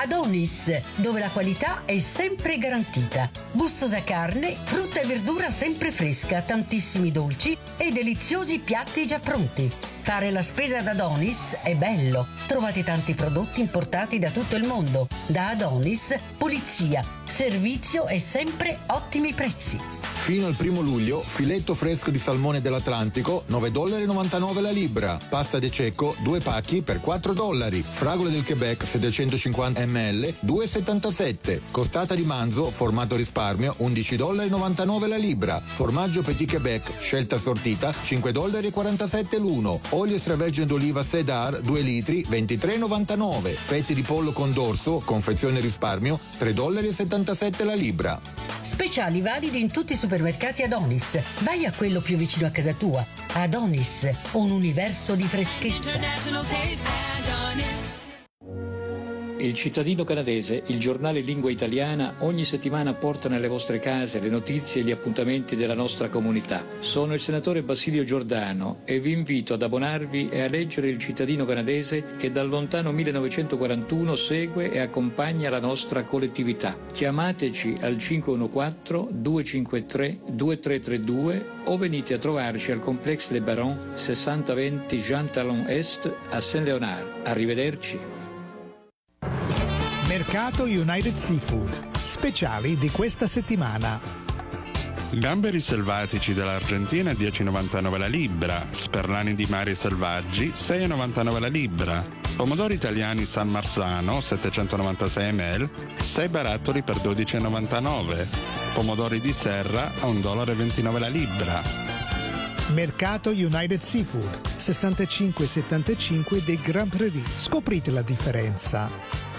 Adonis, dove la qualità è sempre garantita. Gustosa carne, frutta e verdura sempre fresca, tantissimi dolci e deliziosi piatti già pronti. Fare la spesa ad Adonis è bello. Trovate tanti prodotti importati da tutto il mondo. Da Adonis, pulizia, servizio e sempre ottimi prezzi. Fino al 1 luglio, filetto fresco di salmone dell'Atlantico, $9,99 la libra. Pasta de cecco, 2 pacchi per $4. Fragole del Quebec, 750 ml, $2,77. Costata di manzo, formato risparmio, $11,99 la libra. Formaggio Petit Quebec, scelta assortita, $5,47 l'uno. Olio extravergine d'oliva Cedar, 2 litri, $23,99. Petti di pollo con dorso, confezione risparmio, $3,77 la libra. Speciali validi in tutti i supermercati Adonis. Vai a quello più vicino a casa tua. Adonis, un universo di freschezza. Il Cittadino Canadese, il giornale in lingua italiana, ogni settimana porta nelle vostre case le notizie e gli appuntamenti della nostra comunità. Sono il senatore Basilio Giordano e vi invito ad abbonarvi e a leggere il Cittadino Canadese che dal lontano 1941 segue e accompagna la nostra collettività. Chiamateci al 514-253-2332 o venite a trovarci al Complexe Les Barons 6020 Jean Talon Est a Saint-Léonard. Arrivederci. Mercato United Seafood. Speciali di questa settimana. Gamberi selvatici dell'Argentina 10,99 la libra, sperlani di mari selvaggi 6,99 la libra, pomodori italiani San Marzano 796 ml, 6 barattoli per 12,99, pomodori di serra a $1,29 la libra. Mercato United Seafood 6575 dei Grand Prairie. Scoprite la differenza.